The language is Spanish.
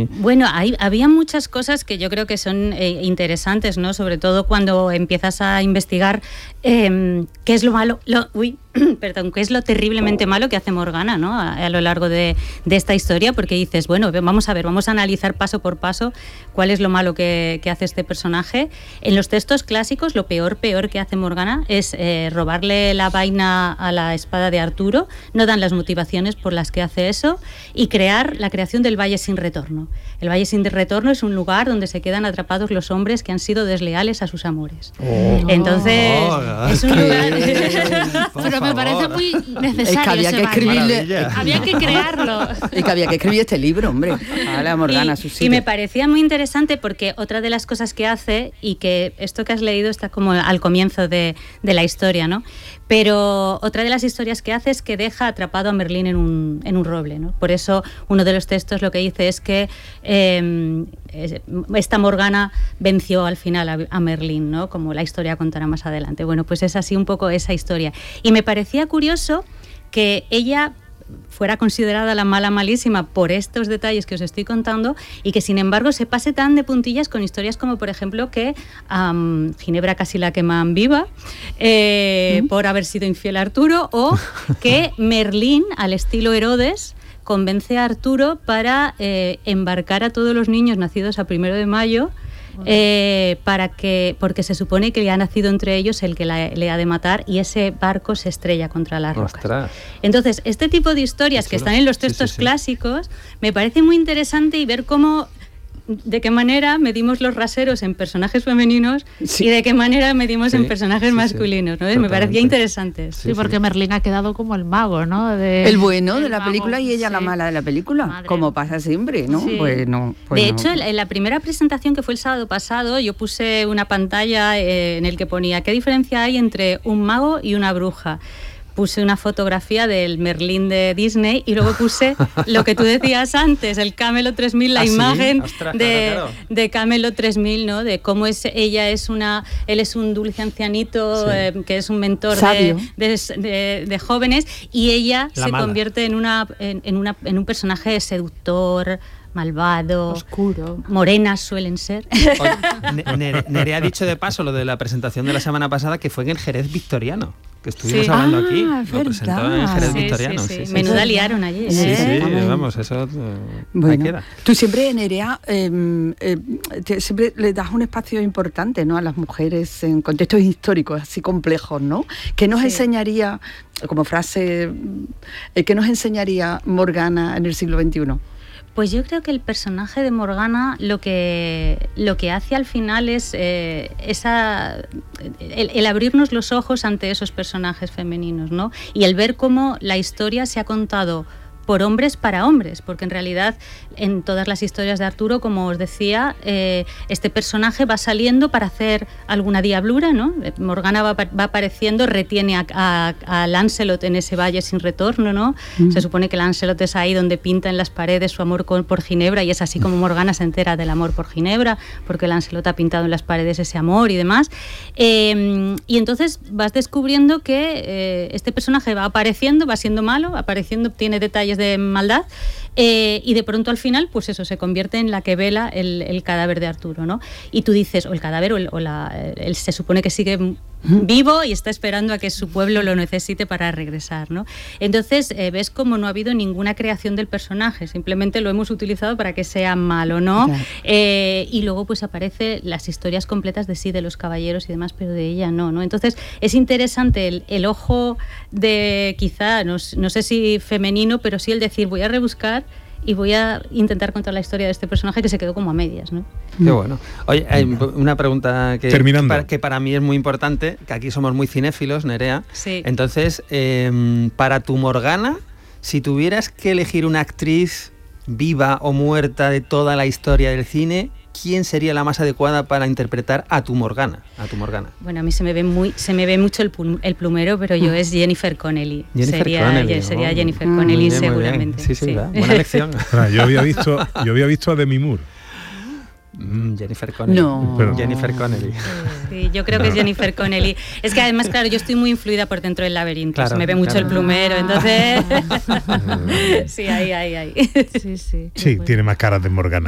muy... Bueno, había muchas cosas que yo creo que son interesantes, ¿no? Sobre todo cuando empiezas a investigar qué es lo malo, qué es lo terriblemente malo que hace Morgana, ¿no? A lo largo de esta historia, porque dices, bueno, vamos a analizar paso por paso cuál es lo malo que hace este personaje. En los textos clásicos, lo peor que hace Morgana es robarle la vaina a la espada de Arturo, no dan las motivaciones por las que hace eso, y la creación del Valle sin Retorno. El Valle sin Retorno es un lugar donde se quedan atrapados los hombres que han sido desleales a sus amores. Entonces, es un lugar... Pero me parece muy necesario. Es que había que escribirle... Había que crearlo. Es que había que escribir este libro, hombre. A la Morgana, y me parecía muy interesante porque otra de las cosas que hace, y que esto que has leído está como al comienzo de la historia, ¿no? Pero otra de las historias que hace es que deja atrapado a Merlín en un roble, ¿no? Por eso uno de los textos lo que dice es que esta Morgana venció al final a Merlín, ¿no? Como la historia contará más adelante. Bueno, pues es así un poco esa historia. Y me parecía curioso que ella fuera considerada la mala malísima por estos detalles que os estoy contando, y que sin embargo se pase tan de puntillas con historias como, por ejemplo, que Ginebra casi la queman viva por haber sido infiel a Arturo, o que Merlín, al estilo Herodes, convence a Arturo para embarcar a todos los niños nacidos a 1 de mayo, porque se supone que le ha nacido entre ellos el que le ha de matar, y ese barco se estrella contra las rocas. ¡Ostras! Entonces, este tipo de historias que están en los textos clásicos me parece muy interesante, y ver de qué manera medimos los raseros en personajes femeninos y de qué manera medimos en personajes masculinos, ¿no? Me parecía interesante. Sí, porque Merlín ha quedado como el mago, ¿no? El bueno de la película y ella la mala de la película. Madre. Como pasa siempre, ¿no? Sí. Pues de hecho, en la primera presentación, que fue el sábado pasado, yo puse una pantalla en el que ponía ¿qué diferencia hay entre un mago y una bruja? Puse una fotografía del Merlín de Disney, y luego puse lo que tú decías antes, el Camelot 3000, la imagen de Camelot 3000, ¿no? De cómo él es un dulce ancianito, que es un mentor de jóvenes, y ella se convierte en un personaje seductor, malvado, oscuro. Morenas suelen ser. Nerea ha dicho de paso lo de la presentación de la semana pasada, que fue en el Jerez victoriano, que estuvimos hablando aquí. Lo presentó en el Jerez victoriano. Sí. Menuda liaron allí. Sí, vamos, eso ahí queda. Tú siempre, Nerea, siempre le das un espacio importante, ¿no?, a las mujeres en contextos históricos así complejos, ¿no? ¿Qué nos enseñaría, como frase, qué nos enseñaría Morgana en el siglo XXI? Pues yo creo que el personaje de Morgana lo que hace al final es el abrirnos los ojos ante esos personajes femeninos, ¿no? Y el ver cómo la historia se ha contado por hombres para hombres, porque en realidad en todas las historias de Arturo, como os decía, este personaje va saliendo para hacer alguna diablura, ¿no? Morgana va apareciendo, retiene a Lancelot en ese valle sin retorno, ¿no? Se supone que Lancelot es ahí donde pinta en las paredes su amor por Ginebra, y es así como Morgana se entera del amor por Ginebra, porque Lancelot ha pintado en las paredes ese amor y demás. Y entonces vas descubriendo que este personaje va apareciendo, va siendo malo, tiene detalles de maldad, y de pronto al final, pues eso, se convierte en la que vela el cadáver de Arturo, ¿no? Y tú dices, o el cadáver, él se supone que sigue vivo y está esperando a que su pueblo lo necesite para regresar, ¿no? Entonces ves como no ha habido ninguna creación del personaje, simplemente lo hemos utilizado para que sea malo, ¿no? Claro. Y luego pues aparece las historias completas de los caballeros y demás, pero de ella no. Entonces es interesante el ojo de, quizá, no sé si femenino, pero sí el decir, voy a rebuscar y voy a intentar contar la historia de este personaje que se quedó como a medias, ¿no? Qué bueno. Oye, hay una pregunta que para mí es muy importante, que aquí somos muy cinéfilos, Nerea. Sí. Entonces, para tu Morgana, si tuvieras que elegir una actriz viva o muerta de toda la historia del cine, ¿quién sería la más adecuada para interpretar a tu Morgana? Bueno, a mí se me ve mucho el plumero, pero yo es Jennifer Connelly. Sería Jennifer Connelly seguramente. Sí. Buena elección. Yo había visto a Demi Moore. Jennifer Connelly. No. Jennifer Connelly. Sí, yo creo que es Jennifer Connelly. Es que además, claro, yo estoy muy influida por Dentro del laberinto. Claro, se me ve mucho el plumero, entonces... sí, ahí. Sí. Sí, tiene más cara de Morgana.